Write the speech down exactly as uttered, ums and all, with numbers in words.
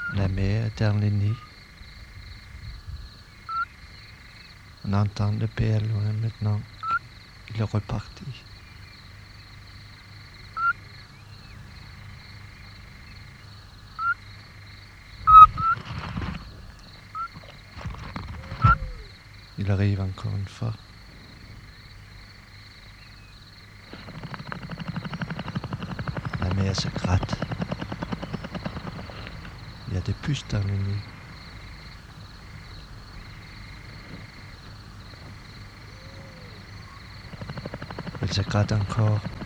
La mer est dans le nid. On entend le père loin maintenant. Il est reparti. Il arrive encore une fois. La mer se gratte. Il y a des puces dans le nid. Elle se gratte encore.